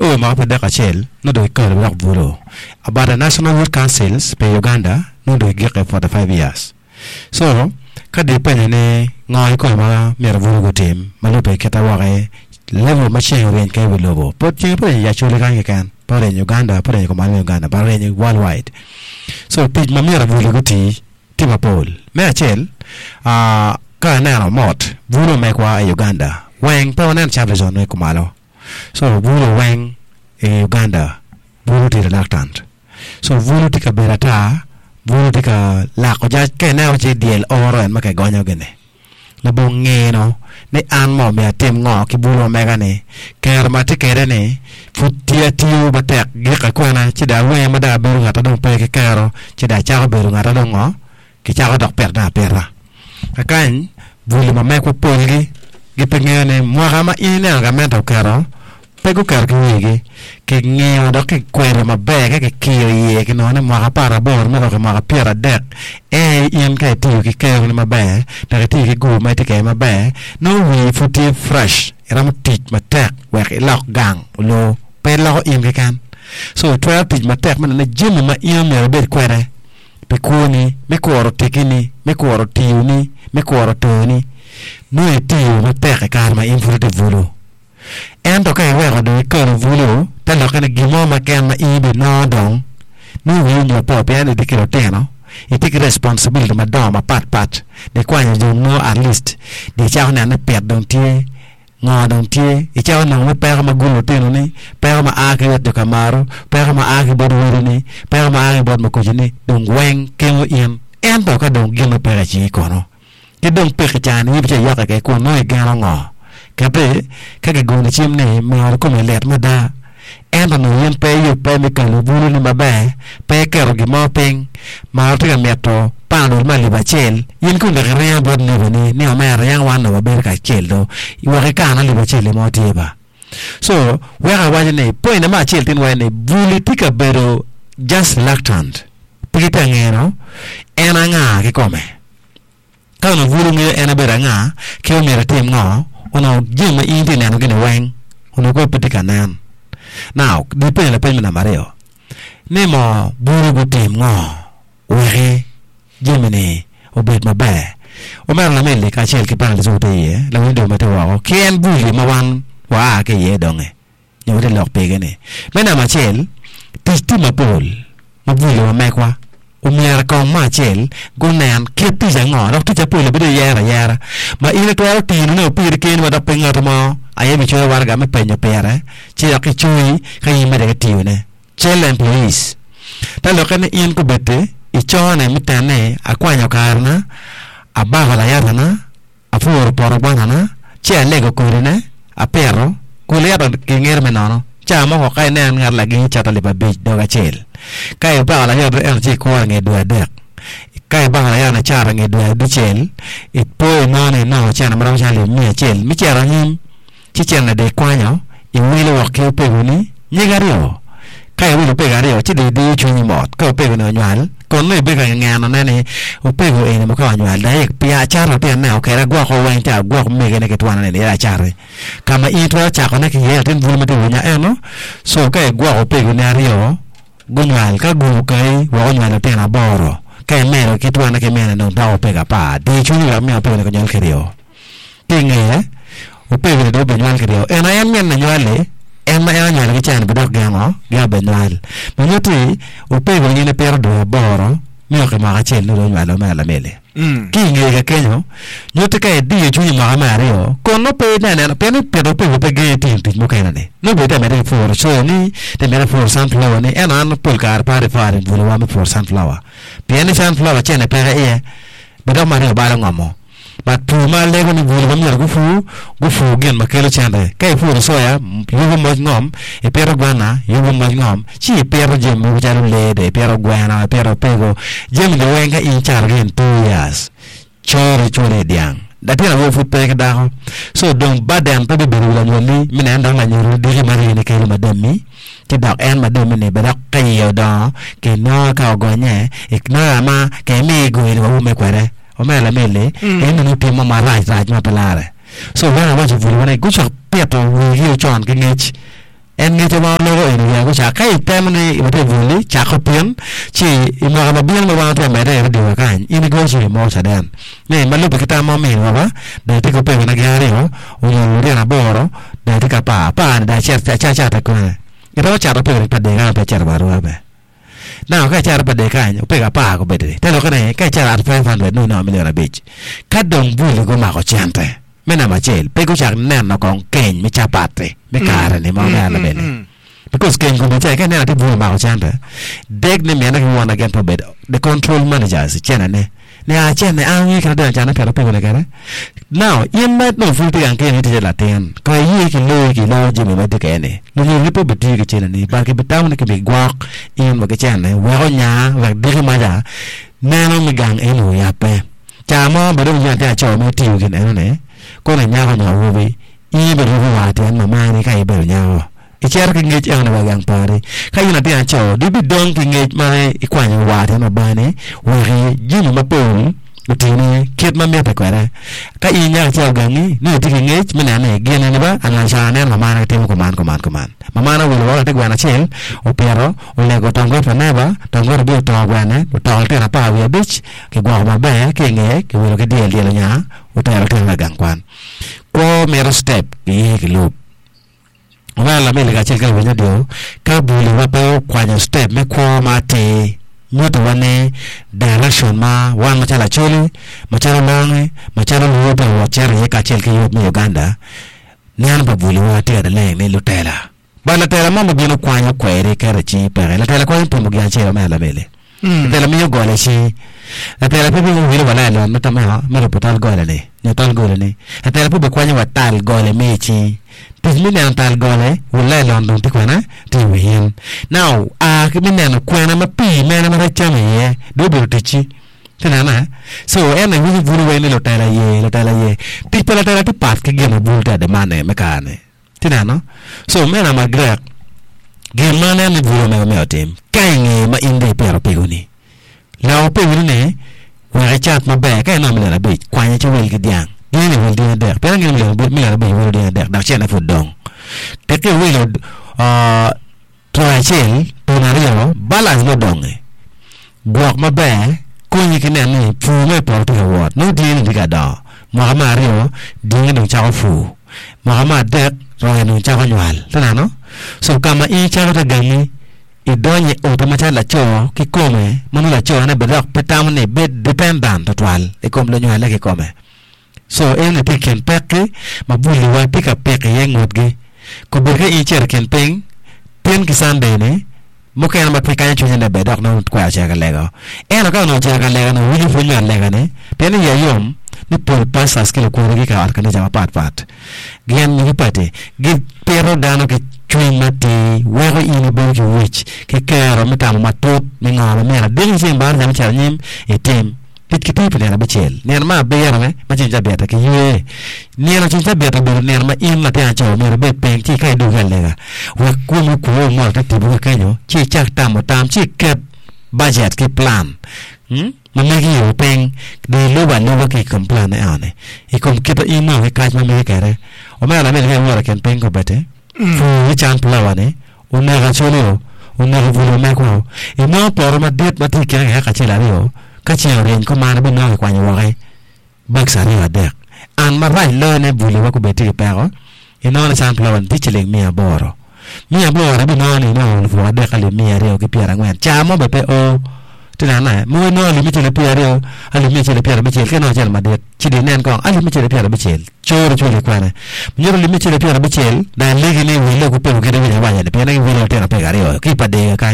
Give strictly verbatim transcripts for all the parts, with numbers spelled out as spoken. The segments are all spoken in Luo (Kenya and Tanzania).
ko ma pa da ka chel no do ka la vulo about the national youth councils pe Uganda no do gi ka forty-five years so ka de pe ne ngai ko ma me ra vulo go team ma lo pe ke ta wa ga level ma chen ren kai vulo po che po ya chole kan kan pa re Uganda pa re ko ma Uganda pa re worldwide so pe ma me ra vulo go ti ti ma pol me chel a ka na mot vulo me kwa Uganda wang pa nan cha zon ne ko malo so vulo wang e Uganda vulo ti reluctant so vulo ti ka berata vulo ti ka la ko ja ke na o je diel oro en ma ka gonyo gene le bon ngeno ne an mo me atem ngo ki vulo me ga ne ker ma ti kere ne futia tiu batek ge ka ko na ti da we ma da beru ngata don pe ke kero ti da cha beru ngata don ngo ki cha dok per na pera akan vulo ma me ko polgi ge pe ngene mo ga ma ina ga me to kero pego kar ke wege ke ngeo do ke kwere ma be ke kiyo ye ke no ne ma para bor me do ke ma pera dek e yen ke ti ke ke ne ma be da ke ti ke go ma te ke ma be no we futi fresh era ma tit ma tek we ke lok gang lo pe lo yen ke kan so twelve tit ma tek man na jim ma yen me be kwere pe ko ni me ko ro te ke ni me ko ro ti ni me ko ro to ni no e ti ma tek ka ma in futi volo and okay we go do ko vulo ta lo kana gimo ma ken ma ibe no don ni wi no po pe ani dikiro teno e take responsibility ma do ma pat pat de kwa ni no at least de cha na na pet don tie ngo don tie e cha na ma pe ma gulo teno ni pe ma a ke de kamaro pe ma a ke bod wori ni pe ma a ke bod ma ko ni don wen ke mo in and do ka don gimo pe chi ko no ke don pe ke cha ni bi cha yo ka ke ko no e ga ngo kape kage gona chim ne ma ko me let ma da endo no yen pe yu pe mi ka lu bulu ni mabe pe kero gi mo ping ma to me to pa no ma li ba chel yen ko de re bod ne ni ne o ma re yang wan no ba ka chel do i wa ka na li ba chel mo ti ba so we are wa ne po ina ma chel tin wa ne bulu ti ka bero just reluctant pita ngeno ena nga ke come ka no bulu nge ena bera nga ke o me re tim ngo ono jema inte ne no gene wang ono ko petika nan now depende la pena na mareo ne mo buru go tim ngo we jemene obet mabe o mer la mele ka chel ki pan le zote ye la windo mate wa ken buli ma wan wa ke ye donge nyo de lok pe gene mena ma chel tisti ma pol ma buli ma mekwa o mer ko ma chel go nan ke pi za ngo ro tu cha pole be yera yera ma ine to ti no pi ke ni ma da penga to ma aye mi cho warga me penya pere chi ya ki chui ka yi me de ti ne chelen please ta lo kan in ko bete i cho ne mi tane akwa nya karna aba la yara na afur por bana na chi le go ko ne a perro ko le ya ke nger me no cha mo ko kai ne ngar la gi cha ta le ba be do ga chel kai ba la ya er ji ko nge do de kai ba la ya na cha nge do de chel e po no ne no cha na ma cha le mi chel mi cha ra ni chi chen na de kwa nyo e wi lo ke pe ni ni ga rio kai wi lo pe ga rio chi de de chu ni mot ko pe no nyal ko no be ga nga na ne o pe go e ne mo ka nyal da e pe a cha ro pe na o ke ra gwa ko wen cha gwa ko me ge ne ke twa na ne ya cha re kama i to cha ko ne ke ye ten vu me de nya e no so kai gwa ko pe go ne rio gunwal ka gu kai wa nyal pe na boro kai me ro ke twa na ke me na no da o pe ga pa de chu ni ga me pe ne ko nyal ke rio ke nge o pe go do be nyal ke rio e na yan men na nyale em ma ya nyal ke chan bu dok ga mo ga be nyal mo nyoti o pe go ni ne per do boro mi o ke ma ga chen no nyalo ma la mele ki nge ga ke no nyoti ka di chu ni ma ma rio ko no pe na na pe ni pe do pe go pe ge ti ti mo kai na ne no be da me de for so ni de me for sunflower ni en an pol kar pare fare bu wa me for sunflower pe ni sunflower chen pe ga e be do ma rio ba la ngamo but to ma le ko ni bu ba mi go fu go fu gen ma ke lo chande kai fu so ya yu mo ngom e pero gwana yu mo ngom chi pero je mo ja le de pero gwana pero pego je mi le wenga in char gen two years chore chore diang da tena wo fu pe da so don badan pe be be la nyoli mi na ndang la nyoro de ma re ni ke ma demi ke dak en ma demi ne be dak kai yo da ke no ka go nye e na ma ke mi go ni wo me kwere o me la mele e no ti ma ma rai rai ma pelare so when I want to when I go to Peter you John ke ngech en ngech ma ko cha kai temne ibate vuli cha ko pien chi ima ma bien ma wa te me de de ka in go chi mo sa den ne ma lu pe ta mo me wa ba de te ko pe na ga re ho o mo re na boro de te ka pa pa da cha cha cha ta ko ro cha ro pe pa de ga pe cha ba ro ba now ka cha pa de ka pe ka pa ko be de te lo ka ne ka cha five hundred no no me le bich ka dong bu ko ma ko chante me na ma chel pe ko cha nen no kon ken me cha pate me ka re ne ma na la bene because ken ko be cha ka ne na te bu ma ko chante deg ne me na ko na gen to be the control managers chena ne ne a chene a ngi ka da cha na pe pe ko le ka now in ma no fu te an ke ne te la ten ka yi ki lo ki lo ji me ba te ke ne lo ni po be ti ke chena ni ba ke be ta ne ke be gwak in ma ke chene wa ko nya wa de ma ja ne no mi gang e no ya pe cha mo ba do ya ta cho me ti ke ne ne ko na nya ko nya wo be i be ro wa te ma ma ni ka i be nya wo i cher ke nge ang na ba gang pare ka ina te an cho di bi dong ke nge ma i kwa nya wa te ma ba ne wa ri ji ma pon utini ket ma me pe kwara ka i nya cha gang ni ne ti ke nge me na ne ge ne ba an cha ne ma ma na te ko man ko man ko man ma ma na wo wa te gwa na chel o pero o le go tongo pa ne ba tongo bi to gwa ne to te na pa wi bich ke gwa ma ba ke nge ke wo ke de de nya o te ra te na gang kwan ko mero step ke ke loop wa la me le ga chel ka wo nya dio ka bu le wa pa kwa nya step me ko ma te moto wane direction ma wan ma chala choli ma chala longe ma chala lo pa wa chere ye ka chel ke yo me Uganda nan ba buli wa te da le me lutela ba la tela ma mo gino kwa nya kwere ka re chi pa la tela kwa po mo gya che ma la mele tela mi yo gole chi la tela pe bi mo wile wala lo ma ta ma ma ro potal gole ne ne tal gole ne la tela pe be kwa nya wa tal gole me chi tismi ne tal gole wala lo ndon ti kwana ti wi now a ke mi ne kwana ma pi me na ma ra cha me ye do be ti chi tena na so ene wi vuru we ne lo tela ye lo tela ye ti pe la tela ti pat ke ge ma bulta de mane me ka ne tena no so me na ma grek ge ma ne ni vuru me me otim kai nge ma inde pero pe ni la o pe ni wa chat ma ba kai na me la be kwanya che wel ke diang ni ni wel de de pe nge me me la be wel de de da chen na fu dong te ke wel uh try chen to na rio balance no dong e guak ma ba ko ni ke ne ni fu me por to wat no di ni ga da ma ma rio di ni no cha fu ma ma de ro ni cha ko nyal ta no so kama i cha ta ga ni i donye o to ma cha la cho ki come ma no la cho na be rak pe tam ne be dependent to twal e kom lo nyal ke come so ene pe ken peke ma buli wa pe ka peke ye ngot ge ko be ke i cher ken peng pen ki sande ne mo ke na ma pe ka chu ne be dak no kwa cha ga le ga e no ka no cha ga le ga no wi fu nyal le ga ne pe ne ye yom ni por pasas ke ko ri ka ar ka ne ja pat pat gen ni pate ge pero dano ke chui mati wa go ini bo ki wich ke ka ro mata ma tot ni ngala me la den sem bar jam cha nim e tem pit ki pe na bechel ne ma be ya me ma chin ja beta ke ye ne na chin ja beta be ne ma in ma ta cha me be pe ti kai du ga le ga wa ku mo ku mo ta ti bu ka nyo chi chak tam mo tam chi ke budget ke plan hm ma me ki yo peng de lo ba no ba ki kom plan ne ane e kom ke pa i ma ke ka ma me ka re o ma la me ke mo ra ken peng ko bete fu wi chan pla wa ne o na ga cholo o na ga vu me ko e no por ma det ma ti ke ga ka chi la rio ka chi ren ko ma na be no kwa nyo ga bak sa ri wa de an ma rai le ne bu le wa ko bete pe ro e no na chan pla wa ti chele mi a boro mi a boro be no ni no fu wa de ka le mi a rio ke pi ra ngwan cha mo be pe o tena na mo no li mi chele pi rio ali mi chele pi ra be chel ke no chel ma de chi de nen ko ali mi chele pi ra be chel choro chole kwa na mi ro li mi chele pi ra be chel da le ge ne wi le ko pe ko ke de wa ya de pe na wi le te na pe ga rio ki pa de ka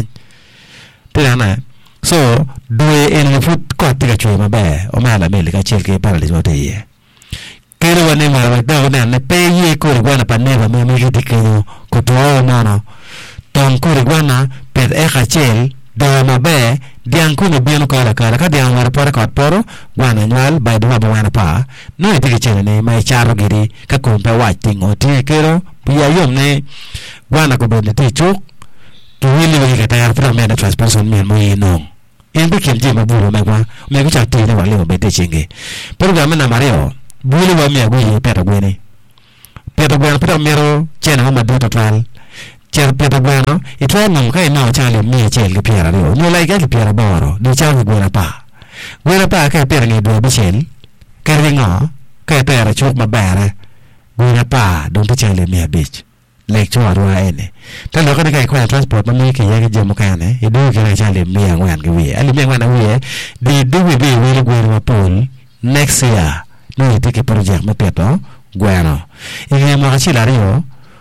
tena na so due en fut ko ti ga chwe ma ba o ma la me le ka chel ke para le mo te ye ke ro ne ma ba da na ne pe ye ko ro na pa ne ba me me ti ke no ko to no no ton ko ro na pe e ka chel da ma ba dian ko no bien ko la ka ka dian war por ko poro wana nyal ba do ba wana pa no e ti ke chel ne mai charo giri ka ko pe wa ti ngo ti ke ro pi ya yom ne wana ko be ne ti chuk to wili wi ka ta fra me na transperson me mo yi no en bi kem je ma bu me kwa me ko cha ti ne wa le be te chinge program na mario bu le wa me go yi pe ta gwe ne pe ta gwe pe ta mero chena ma do ta twal cer pieto gweno itwa nom ka ino chale mia chel ke piera rio no lai ka ke piera boro di chale gwena pa gwena pa ka piera ngi dua bichel ka ringo ka piera chok mabere gwena pa don to chale mia bich lek chwa rua ene ta lo ka ni ka kwa transport mami ke ye ke jemo kane e do ke na chale mia ngwan ke wi ali mia ngwan wi di do we be we gwena pol next year no take project ma pieto gweno e mo ka chila rio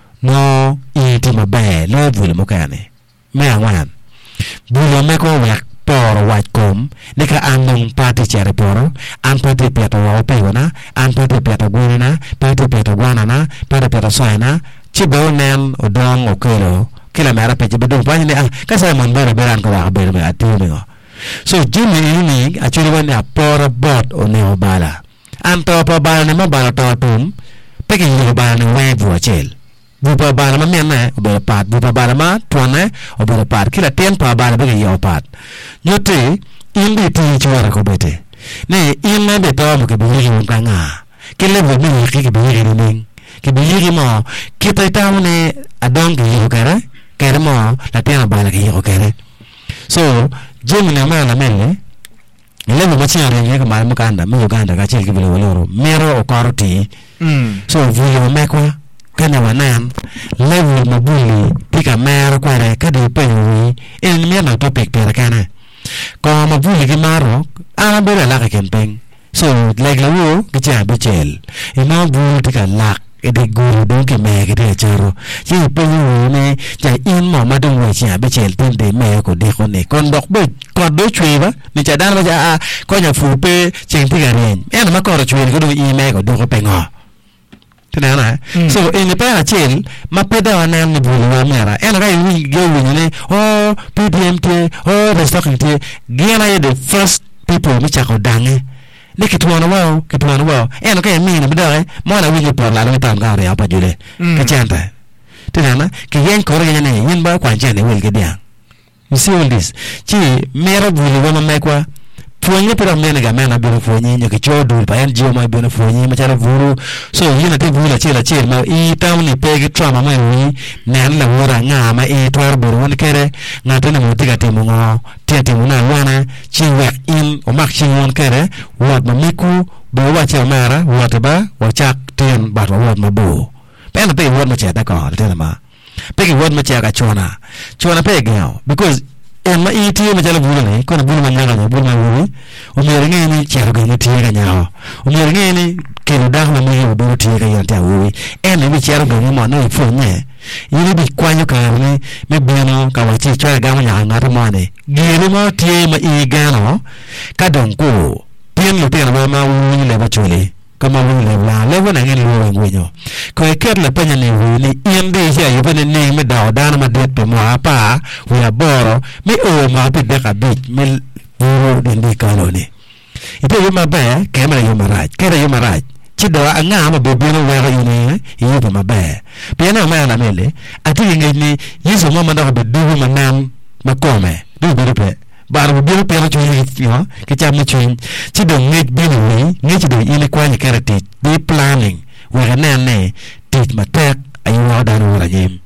no iti mabe no vule mokane me angwan bulo me ko wek poro wat kom nika anong pati chere poro an pati piato wa pewana an pati piato gwana pati piato gwana na pati piato soina chibo nen odong okelo kila mera peche bedong pani ne ka sa mon bere beran ko wa bere me atumi ngo so jimi ini actually when a poro bot o ne obala an to pa bala ne mabala to tum peki ni obala ne we vu achel bupa bala ma mena obere pat bupa bala ma tuane obere pat kila ten pa bala be yo pat nyote indi ti chwara ko bete ne inna be to mo ke bi yi kanga kile bo mi ke bi yi ni ke bi yi mo kita ta ne adong ke yo kare kare mo la ten bala ke yo kare so jemi na ma na mele le mo chi ara ye ka ma mo kanda mo Uganda ka chel ke bi lo lo mero o karoti mm so vuyo mekwa kana wanan level mabuli tika mero kware kadi pewi en mi na topic pera kana ko mabuli ki maro ana bere la ka campaign so like la wo ki cha bichel e ma bu tika lak e de guru don ke me ke de charo chi pewi ne cha in mo ma don we cha bichel tin de me ko de ko ne kon dok be ko do chwe ba ni cha dan ba ja ko nya fu pe ching tika ren en ma ko ro chwe ko do i me ko do ko pe ngo tenana so in the para chill ma peda wana ni bulu wa mera ena ga wi go wi ni oh P D M T oh the stocking T gena the first people mi cha ko dange ni kitu wana wao kitu wana wao ena ga mi ni bidare mo na wi ni por la ni tam ga re apa jule ka chanta tenana ke yen ko re ne yin ba kwa jane wel ke dia you see all this chi mera bulu wa ma kwa fuonye pera mena ga mena bino fuonye nya ke chodu pa en jio ma bino fuonye ma chara vuru so yina te vula chela chela ma i tauni pege trauma ma wi nan la wora nga ma e tor buru won kere nga tena mo tiga te mo ngo te te mo na wana chi wek in o mak chi won kere wat ma miku bo wa che mara wat ba wa chak ten ba wat ma bo pe na pe wat ma che ta ko te na ma pe ki wat ma che ga chona chona pe ga because e ma iti ma jala bulu ne ko na bulu ma nyanga ne bulu ma bulu o mi renge ni chero ga ni tiga nyao o mi renge ni ke no da ma mi o bulu tiga ya ta wi e ne mi chero ga ni mo no fu ne yiri bi kwanyo ka ni me beno ka wa chi chwa ga ma nyanga ta mo ne gi mo tie ma i ga no ka don ko pien lo pien ma ma wi le ba chole kama wi le la le wona ngi lo ngwe nyo ko e ker le penya ni wi ni inde ya yo bene ni me da da ma de pe mo apa wi aboro me o ma pe de ka bit me ro de ndi ka lo ni ipe yo ma ba ke ma yo ma raj ke yo ma raj chi do anga ma be be no wa yo ni yo ba ma ba pe na ma na mele ati ngi ni yeso mo ma da be du ma nam ma ko me du be pe ba ro bi pe ro chwe yo ke cha me chwe chi do ngi bi ni ngi chi do ile kwa ni karate be planning we ga na ne tit ma tek ayu wa da no ra jem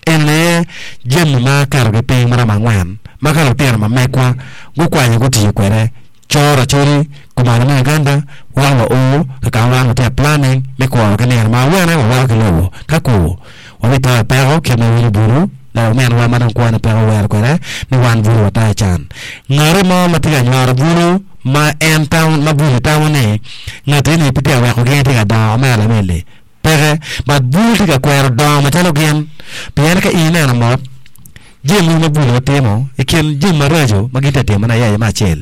ene jem ma kar ge pe ma ma ngwan ma ka lo pe ma me kwa go kwa ni go ti kwere chora chori ko ma na ganda wa wa o ka wa te planning me ko ga ne ma wa na wa ka lo ka ko wa me ta pe ro ke ma wi buru la men wa ma dan kwa na pe ro wa ko re ni wan buru ta chan ngare mo ma ti ga nyar buru ma en town ma buru town ne na te ni pe wa ko ge te ga da ma la mele pere but buru ti ga kwero da ma talo gen pe ka ina na mo jemu ma buru te mo e ken jemu ma rajo ma gita te ma na ya ma chel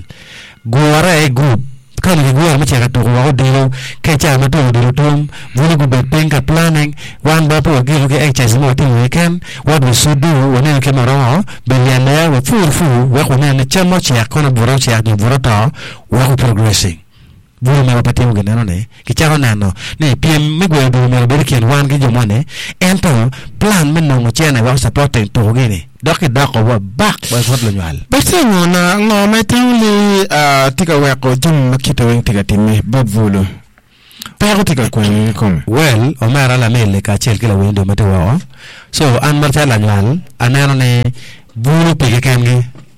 guara e gu kan ni guara ma cheka to wa dilo ke cha ma to dilo tum buru gu be penka planning one ba po gi ke exercise mo ti weekend what we should do when ke ma ro be ya na wa fu fu wa ko na chamo cha ko na buru cha ni buru ta wa progressing buru me pa te mo gena no ne ke cha na no ne piem me gu buru me be ke wan ke jo mo ne ento plan men no che na wa supporting to ge ni doki dako wa bak wa fot lo nyal bese ngona ngoma tawli a tika wa ko jum makita wen tika timme babvulo Pero tika kwen kom. Well, omera la mele ka chel kila window mate wa. So an marcha la nyal, anano ne buru pege kengi.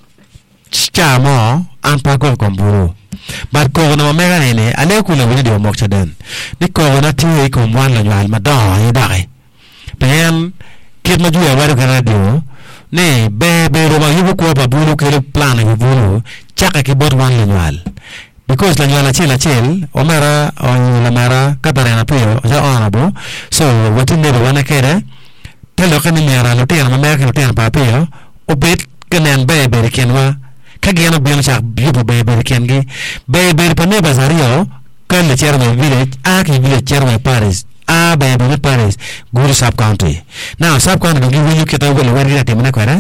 Chamo an pa ko komburu. But ko na omera ne ale kula window mokcha den. Ni ko na ti ko mwan la nyal ma do e dare. Pen kit ma juya wa ka radio. Ne be be ro ma yubu ko ba buru ke plan e buru. Chaka ke bot wan la nyal. Because la nyala chela chel omera on la mara katarena pio ja honorable so what in the one kere telo kan mera lo tena ma mera tena pa pio obet kanen be be kenwa kagena bion cha bibo be be kengi be be pa ne bazario kan le chairman village a ki village chairman Paris a be be Paris guru sub county now sub county do give you keta wel wari te mana kwara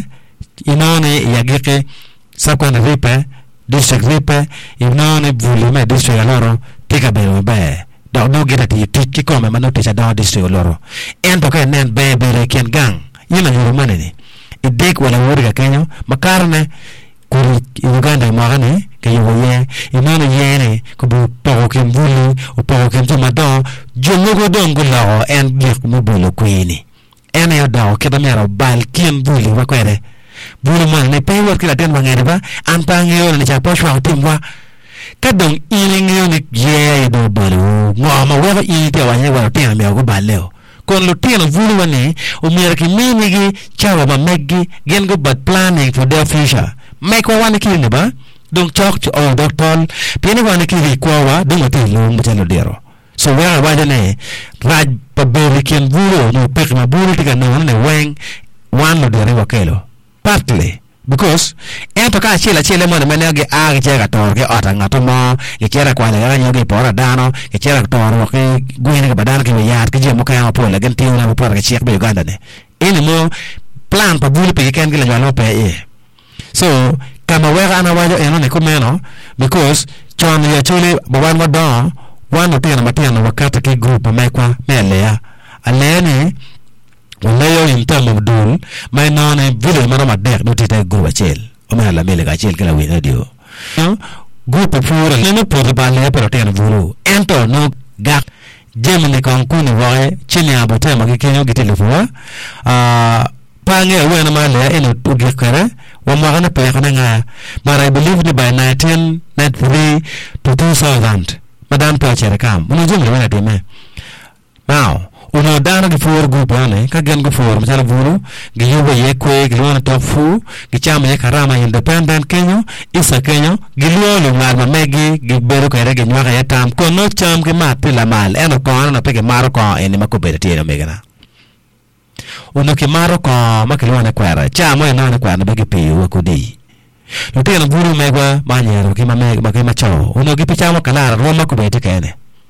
inone yageke sub county ripe district ripe inone volume district loro tika be be do no get ati tiki come ma no techa do district loro en to kan nen be be ken gang yina yoro manene e dek wala wori ga kenyo makarne kuri Uganda magane ke yoye inone yene ko bu to ken vulu o to ken to mado jomo go dongo lawo en dik mo bolo kwini en yo do ke da mero bal ken vulu wa kwere bulu man ne pay work la ten mangere ba antang yo ne cha po shwa timwa kadong iling yo ne ye do balo ngoma wa i te wa ne wa ten me go baleo kon lo ten vulu wane o mera ki mini gi chawa ba meggi gen go but planning for their future make one ki ne ba donc talk to all doctor pene wa ne ki ko wa do mo te lo mo te lo dero so where wa ne raj pa be ken vulu no pek ma bulu tika no ne weng wan lo dere wa kelo partly because ento ka chila chile mo ne ge a ge chera tor ge ota ngato mo ge chera kwa le ga nyoge pora dano ge chera tor ke gwene ge badana ke yat ke je mo ka po le gen ti na po ge chek be Uganda ne ini mo plan pa bulu pe ken ge le no pe e so kama wera ana wajo eno ne komeno because chon ya chule baban mo do wan tena matena wakati ke group me kwa mele ya alene Walayo in term of dul, my non a village man of deck, not a go a chill. Omala la mele ga chill kala we radio. Group of four and no put the ballet per ten vulu. Enter no gak Germany con kuni wae, chinya botema ke kenyo gitele fwa. Ah pange wena male eno tugi kare, wa magana pe kana nga. But I believe by nineteen ninety-three to two thousand. Madam Pachere kam. Uno jumle wena time. Now uno dana di for group ane ka gen go for mala vuru gi yuba ye kwe gi lona to fu gi chama ye karama independent Kenya isa Kenya gi lolo ngal ma megi gi beru ka rege nyaka ya tam ko no cham gi mati la mal eno ko ana pege maro ko eni ma ko bere tieno megana uno ki maro ko ma ki lona kwara chama ena na kwara bege pe yo ko dei lo te na vuru megwa ma nyero ki ma meg ma ke ma cho uno gi pichama kala ro ma ko bete kene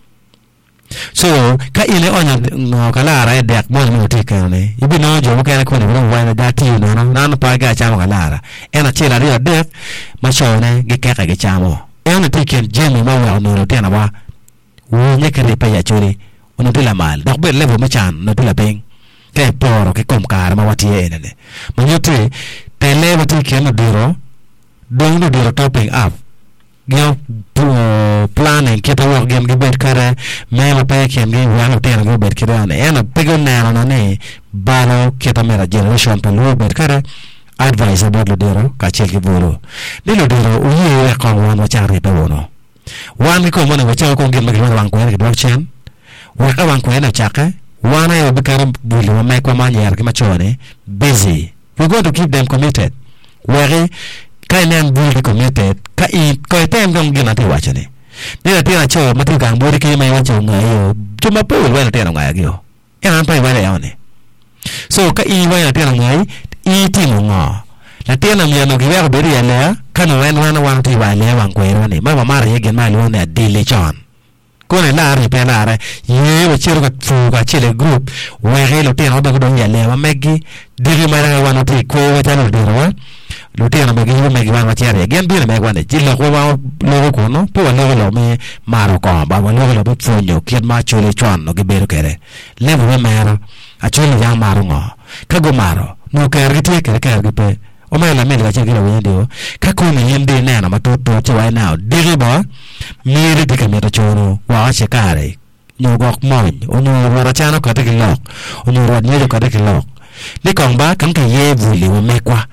so ka ile onya no kala ra dek mo mo tikane ibi no jo ka ko ne wa na dati no no na pa ga chamo kala ena chela ri dek ma chone ge ka ga chamo ena tiken jemi ma wa no tena ba wo ne kare pa ya chori ono de la mal dak be levo ma chan no de la peng ke poro ke kom kar ma wati ene ne ma yote te levo tiken no diro do no diro topping up gyo planning kita work game ge bet kare me ma pe kem ge wa no tena go bet kare ena pego na na ne balo kita mera generation pa lo bet kare advice about lo dero ka chel ge bolo de lo dero u ye ko wan wa chari pe wono wan ko mo ne wa cha ko ge ma ge wan ko ge blockchain wa ka wan ko na chaka wana yo be kare bulu ma me ko ma nyer ge ma chone busy we going to keep them committed where kainen bulu committed ka i ko tem dong gina te wachane ne te na cho mati gang bulu ke mai wacho ngayo chuma pe wa te na ngayo ena pa wa le yone so ka i wa te na ngai i ti mo nga la te na mi no ki wa be ri ya ka no wen wan wan ti wa le wan ko ero ne ma ma mara ye gen ma lo ne dele chon ko ne la ri pe la re ye wa chero ka fu ka chele group wa re lo te na ba ko don ya le ma megi diri ma ra wan ti ko wa ta no de ro lo te na me gi me gi wan wa chere gen bi me wan de ji lo ko wa lo ko no po lo lo me maro ko ba wa lo lo be fu nyo kiet ma chole chon no ge be ro kere le bu me ro a chole ya maro ngo ka go maro no ke ri te ke ke ge pe o me la me ga che ge lo wen de ka ko me yen de na na ma to to che wa na diri ba mi ri de ke me to chono wa che kare nyu gok mon onyu ra chano ka de lok onyu ro nyu ka de lok ni kong ba kan ka ye vuli wo mekwa